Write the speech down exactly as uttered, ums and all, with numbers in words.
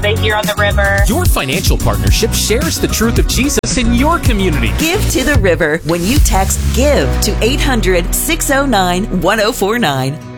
they hear on the river. Your financial partnership shares the truth of Jesus in your community. Give to the River when you text GIVE to eight hundred, six oh nine, one oh four nine.